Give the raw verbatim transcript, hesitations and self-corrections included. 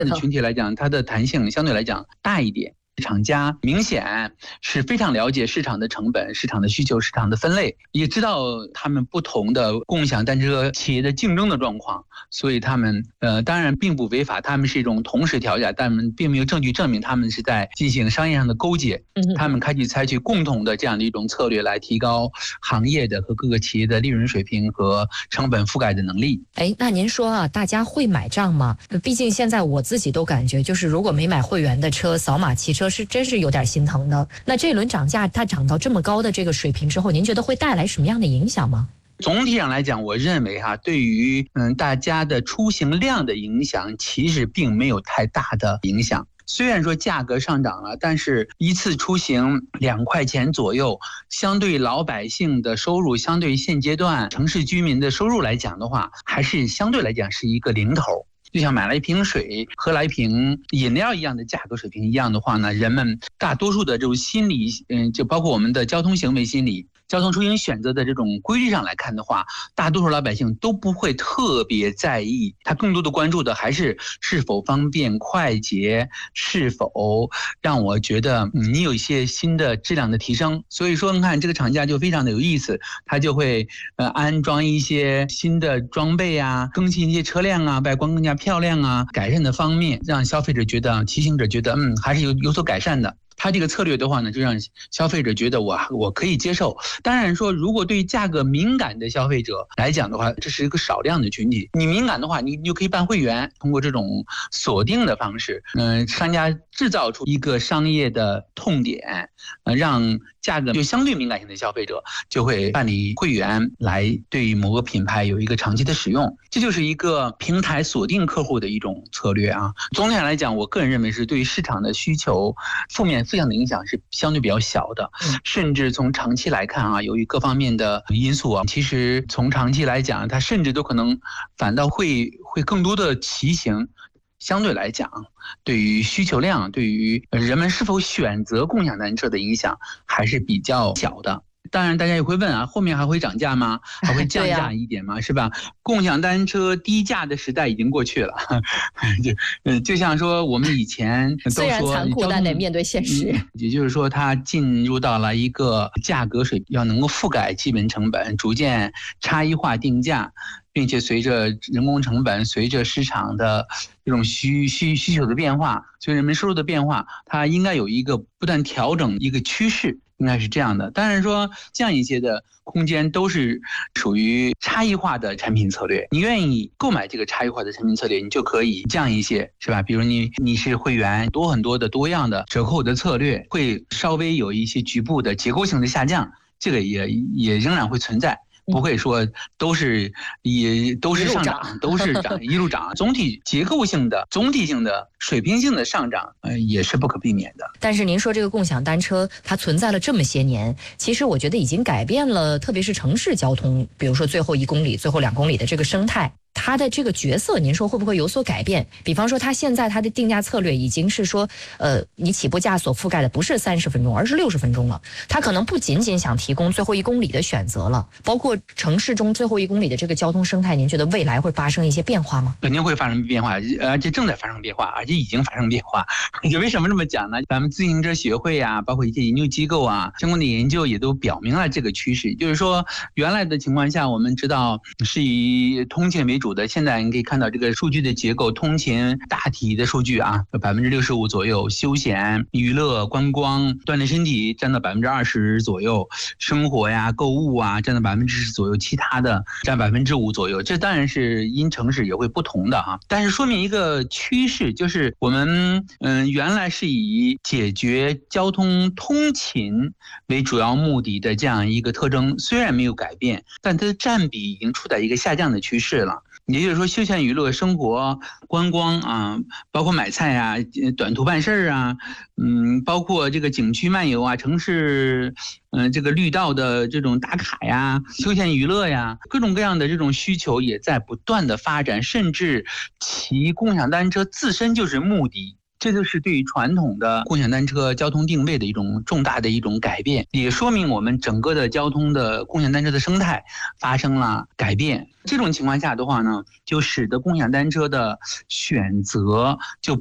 群体来讲，它的弹性相对来讲大一点。厂家明显是非常了解市场的成本、市场的需求、市场的分类，也知道他们不同的共享单车企业的竞争的状况，所以他们呃当然并不违法，他们是一种同时调价，但们并没有证据证明他们是在进行商业上的勾结，他们开始采取共同的这样的一种策略来提高行业的和各个企业的利润水平和成本覆盖的能力。 哎，那您说啊，大家会买账吗？毕竟现在我自己都感觉，就是如果没买会员的车，扫码骑车是真是有点心疼的。那这轮涨价它涨到这么高的这个水平之后，您觉得会带来什么样的影响吗？ 总体上来讲，我认为哈、啊，对于嗯大家的出行量的影响，其实并没有太大的影响。虽然说价格上涨了，但是一次出行两块钱左右，相对老百姓的收入，相对现阶段城市居民的收入来讲的话，还是相对来讲是一个零头。就像买了一瓶水、喝了一瓶饮料一样的价格水平一样的话呢，人们大多数的这种心理，嗯，就包括我们的交通行为心理、交通出行选择的这种规律上来看的话，大多数老百姓都不会特别在意，他更多的关注的还是是否方便快捷，是否让我觉得嗯你有一些新的质量的提升。所以说你看这个厂家就非常的有意思，他就会呃安装一些新的装备啊，更新一些车辆啊，外观更加漂亮啊，改善的方面让消费者觉得、骑行者觉得嗯还是有有所改善的。他这个策略的话呢，就让消费者觉得我我可以接受。当然说，如果对价格敏感的消费者来讲的话，这是一个少量的群体。你敏感的话，你你就可以办会员，通过这种锁定的方式，嗯、呃，商家制造出一个商业的痛点，呃，让价格就相对敏感性的消费者就会办理会员，来对于某个品牌有一个长期的使用。这就是一个平台锁定客户的一种策略啊。总体上来讲，我个人认为是对于市场的需求负面负向的影响是相对比较小的，甚至从长期来看啊，由于各方面的因素啊，其实从长期来讲，它甚至都可能反倒会会更多的骑行。相对来讲，对于需求量，对于人们是否选择共享单车的影响还是比较小的。当然大家也会问啊，后面还会涨价吗？还会降价一点吗？啊、是吧？共享单车低价的时代已经过去了。就嗯，就像说我们以前都说虽然残酷，但得面对现实。 嗯、也就是说，它进入到了一个价格水平要能够覆盖基本成本，逐渐差异化定价，并且随着人工成本、随着市场的这种需需需求的变化，随着人们收入的变化，它应该有一个不断调整一个趋势。应该是这样的，当然说降一些的空间都是属于差异化的产品策略。你愿意购买这个差异化的产品策略，你就可以降一些，是吧？比如你你是会员，多很多的多样的折扣的策略，会稍微有一些局部的结构性的下降，这个也也仍然会存在。不会说都是也都是上涨，都是涨一路涨，总体结构性的、总体性的、水平性的上涨，呃，也是不可避免的。 但是您说这个共享单车它存在了这么些年，其实我觉得已经改变了，特别是城市交通，比如说最后一公里、最后两公里的这个生态。它的这个角色，您说会不会有所改变？比方说，它现在它的定价策略已经是说，呃，你起步价所覆盖的不是三十分钟，而是六十分钟了。它可能不仅仅想提供最后一公里的选择了，包括城市中最后一公里的这个交通生态，您觉得未来会发生一些变化吗？ 肯定会发生变化，而且正在发生变化，而且已经发生变化。就为什么这么讲呢？咱们自行车协会啊，包括一些研究机构啊，相关的研究也都表明了这个趋势，就是说，原来的情况下，我们知道是以通勤为主的，现在你可以看到这个数据的结构，通勤大体的数据啊，百分之六十五左右，休闲、娱乐、观光、锻炼身体占到百分之二十左右，生活呀、购物啊占到百分之十左右，其他的占百分之五左右。这当然是因城市也会不同的啊，但是说明一个趋势，就是我们嗯原来是以解决交通通勤为主要目的的这样一个特征，虽然没有改变，但它的占比已经处在一个下降的趋势了。也就是说，休闲娱乐、生活、观光啊，包括买菜啊、短途办事儿啊，嗯，包括这个景区漫游啊、城市，嗯、呃，这个绿道的这种打卡呀、休闲娱乐呀，各种各样的这种需求也在不断的发展，甚至骑共享单车自身就是目的。 这就是对于传统的共享单车交通定位的一种重大的一种改变，也说明我们整个的交通的共享单车的生态发生了改变。这种情况下的话呢，就使得共享单车的选择就